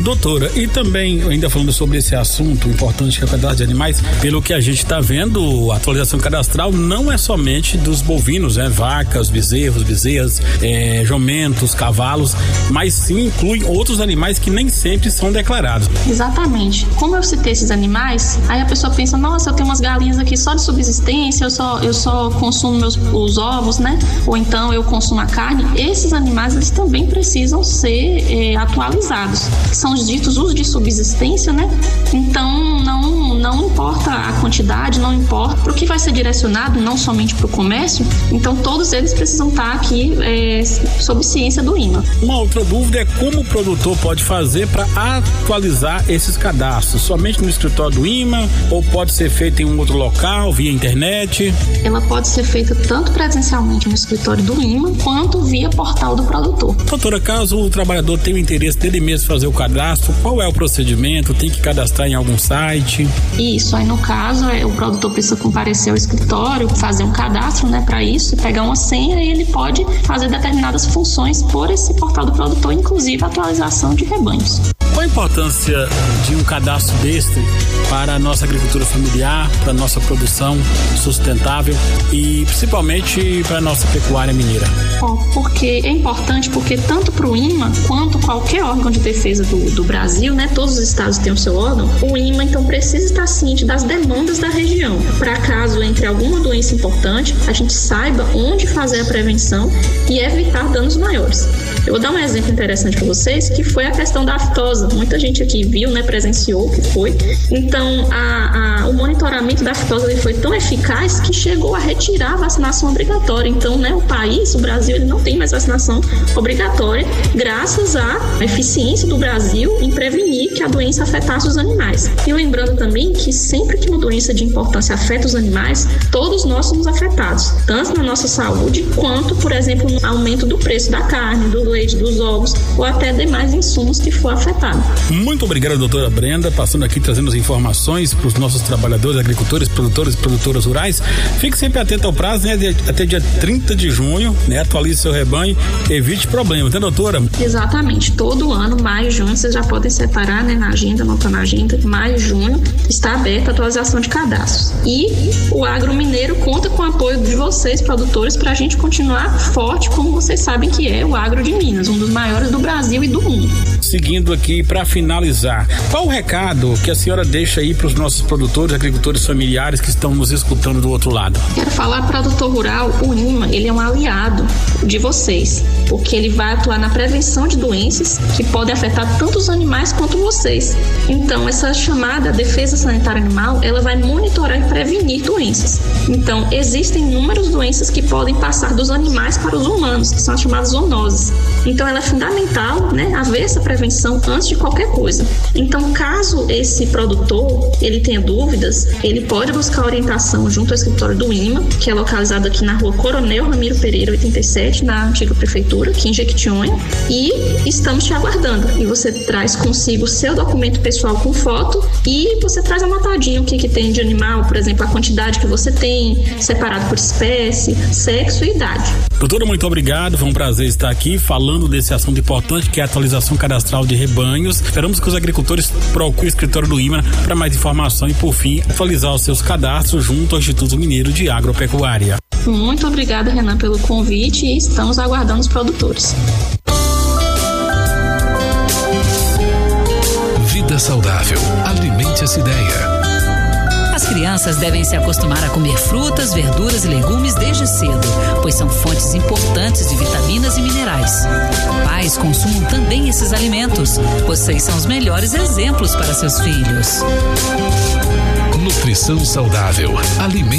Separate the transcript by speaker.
Speaker 1: Doutora, e também, ainda falando sobre esse assunto importante que é o cadastro de animais, pelo que a gente está vendo, a atualização cadastral não é somente dos bovinos, né? Vacas, bezerros, bezerras, jumentos, cavalos, mas sim inclui outros animais que nem sempre são declarados.
Speaker 2: Exatamente. Como eu citei esses animais, aí a pessoa pensa, nossa, eu tenho umas galinhas aqui só de subsistência, eu só consumo os ovos, né? Ou então eu consumo a carne. Esses animais, eles também precisam ser atualizados. São os ditos os de subsistência, né? Então, não importa a quantidade, não importa para o que vai ser direcionado, não somente para o comércio. Então, todos eles precisam estar aqui sob ciência do INMA.
Speaker 1: Uma outra dúvida é como o produtor pode fazer para atualizar esses cadastros? Somente no escritório do INMA ou pode ser feito em um outro local, via internet?
Speaker 2: Ela pode ser feita tanto presencialmente no escritório do INMA quanto via portal do produtor.
Speaker 1: Doutora, caso o trabalhador tenha o interesse dele mesmo fazer o cadastro, qual é o procedimento? Tem que cadastrar em algum site?
Speaker 2: Isso, aí no caso o produtor precisa comparecer ao escritório, fazer um cadastro, né, para isso, pegar uma senha e ele pode fazer determinadas funções por esse portal do produtor, inclusive a atualização de rebanhos.
Speaker 1: Qual a importância de um cadastro deste para a nossa agricultura familiar, para a nossa produção sustentável e principalmente para a nossa pecuária mineira?
Speaker 2: Porque é importante porque tanto para o INMA quanto qualquer órgão de defesa do Brasil, né, todos os estados têm o seu órgão, o INMA então precisa estar ciente das demandas da região, para caso entre alguma doença importante, a gente saiba onde fazer a prevenção e evitar danos maiores. Eu vou dar um exemplo interessante para vocês, que foi a questão da aftosa. Muita gente aqui viu, né, presenciou o que foi. Então, o monitoramento da aftosa foi tão eficaz que chegou a retirar a vacinação obrigatória. Então, né, o Brasil, ele não tem mais vacinação obrigatória, graças à eficiência do Brasil em prevenir que a doença afetasse os animais. E lembrando também que sempre que uma doença de importância afeta os animais, todos nós somos afetados, tanto na nossa saúde, quanto, por exemplo, no aumento do preço da carne, do leite, dos ovos, ou até demais insumos que for afetado.
Speaker 1: Muito obrigado, doutora Brenda, passando aqui trazendo as informações para os nossos trabalhadores, agricultores, produtores e produtoras rurais. Fique sempre atento ao prazo, né? Até dia 30 de junho, né? Atualize seu rebanho, evite problemas, né, doutora?
Speaker 2: Exatamente. Todo ano, maio, junho, vocês já podem separar, né, na agenda, anotando na agenda, maio, junho, está aberta a atualização de cadastros. E o agro mineiro conta com o apoio de vocês, produtores, para a gente continuar forte, como vocês sabem que é o agro de Minas, um dos maiores do Brasil e do mundo.
Speaker 1: Seguindo aqui, para finalizar, qual o recado que a senhora deixa aí para os nossos produtores, agricultores familiares que estão nos escutando do outro lado?
Speaker 2: Quero falar para o produtor rural, o INMA, ele é um aliado de vocês, porque ele vai atuar na prevenção de doenças que podem afetar tanto os animais quanto vocês. Então, essa chamada defesa sanitária animal, ela vai monitorar e prevenir doenças. Então, existem inúmeras doenças que podem passar dos animais para os humanos, que são as chamadas zoonoses. Então, ela é fundamental, né, haver essa prevenção antes de qualquer coisa. Então, caso esse produtor ele tenha dúvidas, ele pode buscar orientação junto ao escritório do INMA, que é localizado aqui na rua Coronel Ramiro Pereira, 87, na antiga prefeitura, aqui em Jequitinhonha, e estamos te aguardando. E você traz consigo o seu documento pessoal com foto e você traz anotadinho o que tem de animal, por exemplo, a quantidade que você tem, separado por espécie, sexo e idade.
Speaker 1: Doutora, muito obrigado, foi um prazer estar aqui falando desse assunto importante que é a atualização cadastral de rebanhos. Esperamos que os agricultores procurem o escritório do INMA para mais informação e, por fim, atualizar os seus cadastros junto ao Instituto Mineiro de Agropecuária.
Speaker 2: Muito obrigada, Renan, pelo convite e estamos aguardando os produtores.
Speaker 3: Vida saudável. Alimente essa ideia.
Speaker 4: As crianças devem se acostumar a comer frutas, verduras e legumes desde cedo, pois são fontes importantes de vitaminas e minerais. Pais, consumam também esses alimentos. Vocês são os melhores exemplos para seus filhos.
Speaker 3: Nutrição saudável. Alimente